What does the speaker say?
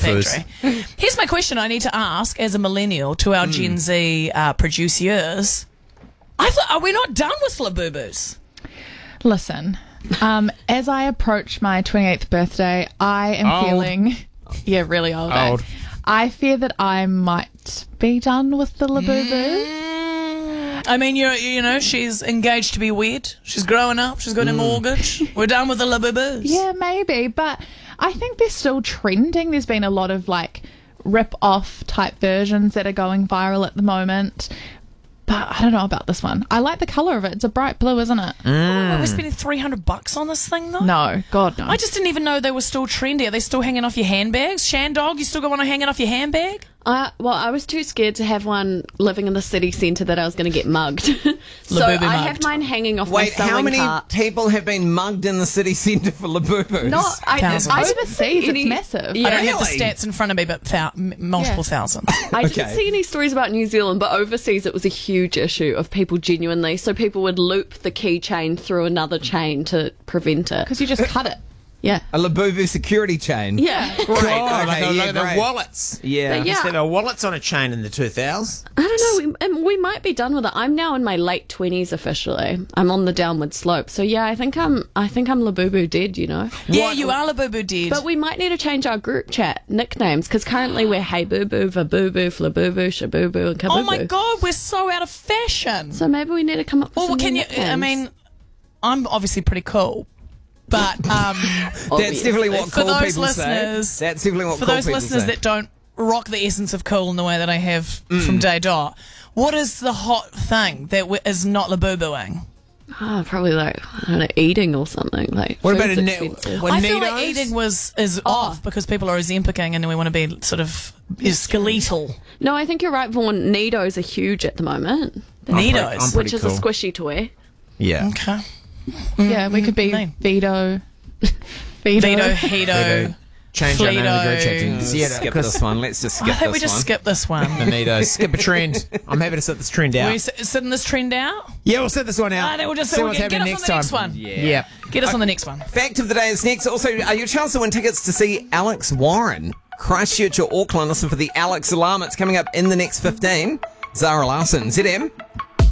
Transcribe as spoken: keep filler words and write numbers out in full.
factory. Here's my question I need to ask as a millennial to our mm. Gen Z uh, producers. I thought, are we not done with Labubus? Listen, um, as I approach my twenty-eighth birthday, I am old. feeling... Yeah, really old. Old. Eh? I fear that I might be done with the Labubu. Mm. I mean, you you know, she's engaged to be wed. She's growing up. She's got mm. a mortgage. We're done with the Labubus. Yeah, maybe. But I think they're still trending. There's been a lot of, like, rip-off type versions that are going viral at the moment. But I don't know about this one. I like the colour of it. It's a bright blue, isn't it? Mm. Oh, we're spending three hundred bucks on this thing, though? No. God, no. I just didn't even know they were still trendy. Are they still hanging off your handbags? Shandog, you still got one hanging off your handbag? Uh, well, I was too scared to have one living in the city centre that I was going to get mugged. so Labubu I mugged. have mine hanging off Wait, my sewing how many cart. people have been mugged in the city centre for Labubus? No, I, Thousands. I didn't Overseas, see any, it's massive. Yeah. I don't have the Really? stats in front of me, but thou- m- multiple Yeah. thousands. I didn't Okay. see any stories about New Zealand, but overseas it was a huge issue of people genuinely. So people would loop the keychain through another chain to prevent it. Because you just cut it. Yeah. A Labubu security chain. Yeah. Great. Oh, okay, like, yeah, like the great. wallets. Yeah. But yeah. Used to have wallets on a chain in the two thousands. I don't know. We, and we might be done with it. I'm now in my late twenties officially. I'm on the downward slope. So yeah, I think I'm. I think I'm Labubu dead. You know. Yeah, you are Labubu dead. But we might need to change our group chat nicknames because currently we're Hey Boo Boo, Vabubu, Flabubu, Shabubu, and Kabubu. oh my God, we're so out of fashion. So maybe we need to come up with well, some can new you? nicknames. I mean, I'm obviously pretty cool, but um, That's definitely what For cool those people listeners- say. That's definitely what for cool those people listeners say. that don't rock the essence of cool in the way that I have from day dot, what is the hot thing that w- is not Labubuing? Oh, probably like I don't know, eating or something. Like What about food's a ne- expensive. what- I feel like Neatos? eating was is Oh. off because people are Ozempicing and we want to be sort of is skeletal. No, I think you're right, Vaughan. Neatos are huge at the moment, I'm pretty- Neatos. I'm pretty which is a cool. squishy toy. Yeah. Okay. Yeah, we could be Name. Vito. Vito. Vito, Hedo. Change our name to the group chat Fleeto. to Zeta, Skip 'cause this one. Let's just I skip think this we just one. skip this one. Anita, skip a trend. I'm happy to set this trend out. We s- sitting this trend out? Yeah, we'll set this one out. Ah, then we'll just see we'll what's get, get happening us next on the time. next one. Yeah. Yeah. Get us on the next one. Fact of the day is next. Also, uh, your chance to win tickets to see Alex Warren, Christchurch or Auckland. Listen for the Alex Alarm. It's coming up in the next fifteen. Zara Larson, Z M.